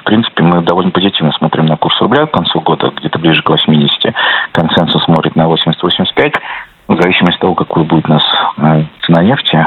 принципе, мы довольно позитивно смотрим на курс рубля к концу года, где-то ближе к 80. Консенсус смотрит на 80-85. В зависимости от того, какой будет у нас цена нефти,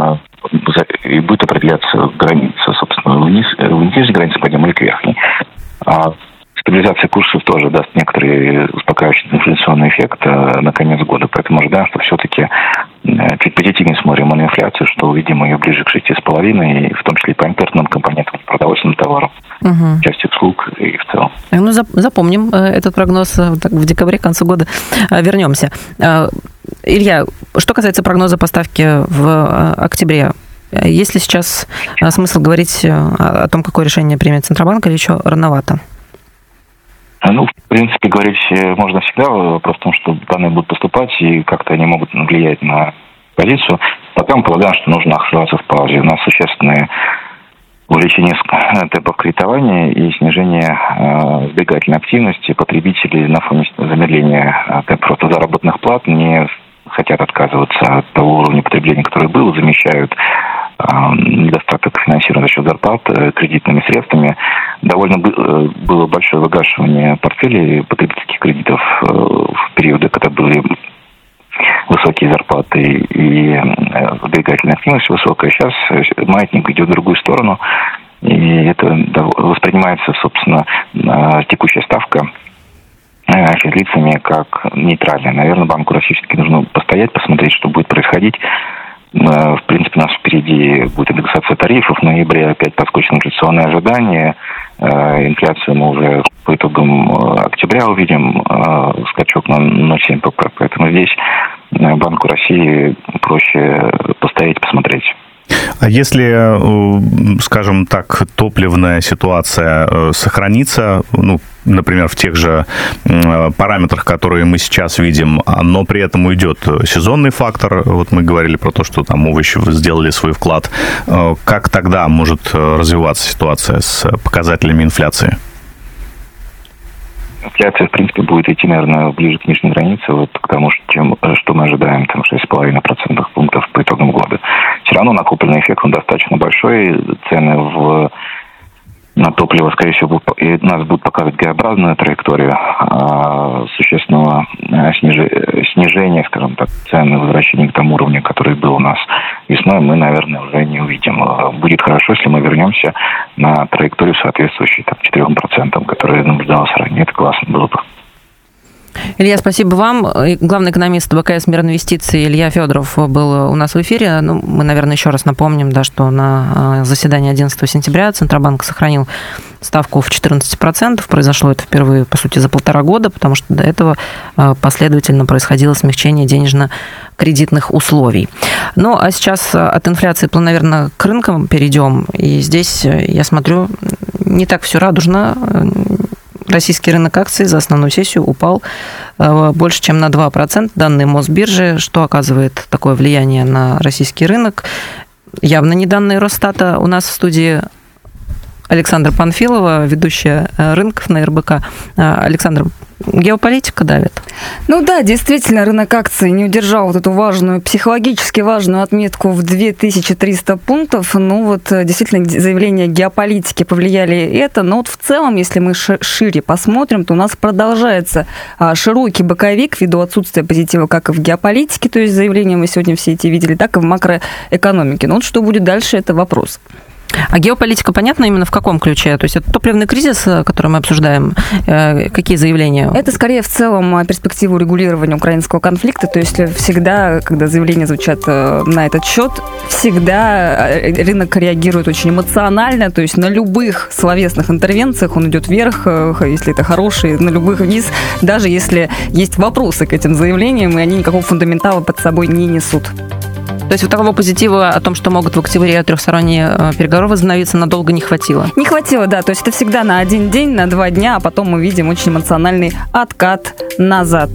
и будет определяться граница, собственно, вниз границы пойдем или к верхней. Стабилизация курсов тоже даст некоторый успокаивающий инфляционный эффект на конец года. Поэтому ожидаем, что все-таки чуть позитивнее смотрим на инфляцию, что увидим ее ближе к 6,5, и в том числе и по импортным компонентам, продовольственным товарам, части услуг и в целом. Ну, запомним этот прогноз в декабре, к концу года. Вернемся. Илья, что касается прогноза поставки в октябре, есть ли сейчас смысл говорить о том, какое решение примет Центробанк, или еще рановато? Ну, в принципе, говорить можно всегда. Вопрос в том, что данные будут поступать, и как-то они могут влиять на позицию. Пока мы полагаем, что нужно оставаться в паузе. У нас существенное увеличение темпов кредитования и снижение сберегательной активности потребителей на фоне замедления темпов заработных плат не хотят отказываться от того уровня потребления, который был, замещают недостаток финансирования за счет зарплат кредитными средствами. Довольно было большое выбрасывание портфелей потребительских кредитов в периоды, когда были высокие зарплаты и сберегательная активность высокая. Сейчас маятник идет в другую сторону, и это воспринимается, собственно, текущая ставка физлицами как нейтральная. Наверное, Банку России все-таки нужно постоять, посмотреть, что будет происходить. В принципе, у нас впереди будет индексация тарифов. В ноябре опять подскочат инфляционные ожидания. Инфляцию мы уже по итогам октября увидим скачок на 0,7 pp. Поэтому здесь Банку России проще постоять, посмотреть. А если, скажем так, топливная ситуация сохранится, ну, например, в тех же параметрах, которые мы сейчас видим, но при этом уйдет сезонный фактор, вот мы говорили про то, что там овощи сделали свой вклад, как тогда может развиваться ситуация с показателями инфляции? Инфляция, в принципе, будет идти, наверное, ближе к нижней границе, вот к тому, что мы ожидаем, там 6,5% пунктов по итогам года. Все равно накопленный эффект, он достаточно большой. Цены на топливо, скорее всего, нас будут показывать Г-образную траекторию существенного снижения, скажем так, цен, возвращения к тому уровню, который был у нас весной, мы, наверное, уже не увидим. Будет хорошо, если мы вернемся на траекторию, соответствующую 4%, которая наблюдалась ранее. Это классно было бы. Илья, спасибо вам. Главный экономист БКС Миринвестиций Илья Федоров был у нас в эфире. Ну, мы, наверное, еще раз напомним, да, что на заседании 11 сентября Центробанк сохранил ставку в 14%. Произошло это впервые, по сути, за 1,5 года, потому что до этого последовательно происходило смягчение денежно-кредитных условий. Ну, а сейчас от инфляции планомерно к рынкам перейдем. И здесь, я смотрю, не так все радужно. Российский рынок акций за основную сессию упал больше, чем на 2%. Данные Мосбиржи, что оказывает такое влияние на российский рынок. Явно не данные Росстата. У нас в студии Александра Панфилова, ведущая рынков на РБК. Александр, геополитика давит? Ну да, действительно, рынок акций не удержал вот эту важную, психологически важную отметку в 2300 пунктов. Ну вот действительно заявления геополитики повлияли это, но вот в целом, если мы шире посмотрим, то у нас продолжается широкий боковик ввиду отсутствия позитива как и в геополитике, то есть заявления мы сегодня все эти видели, так и в макроэкономике. Но вот что будет дальше, это вопрос. А геополитика понятна именно в каком ключе? То есть это топливный кризис, который мы обсуждаем? Какие заявления? Это скорее в целом перспективу регулирования украинского конфликта. То есть всегда, когда заявления звучат на этот счет, всегда рынок реагирует очень эмоционально. То есть на любых словесных интервенциях он идет вверх, если это хорошие, на любых вниз, даже если есть вопросы к этим заявлениям, и они никакого фундаментала под собой не несут. То есть вот такого позитива о том, что могут в октябре трехсторонние переговоры возобновиться, надолго не хватило? Не хватило, да. То есть это всегда на один день, на 2 дня, а потом мы видим очень эмоциональный откат назад.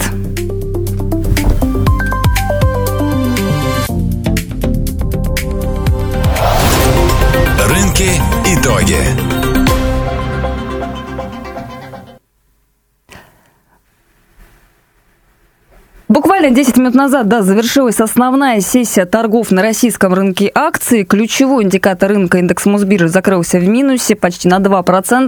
Рынки. Итоги. Буквально 10 минут назад, завершилась основная сессия торгов на российском рынке акций. Ключевой индикатор рынка, индекс Мосбиржи, закрылся в минусе почти на 2%.